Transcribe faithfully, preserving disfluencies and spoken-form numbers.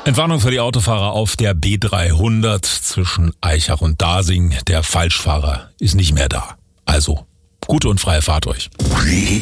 Entwarnung für die Autofahrer auf der B dreihundert zwischen Aichach und Dasing. Der Falschfahrer ist nicht mehr da. Also, gute und freie Fahrt euch.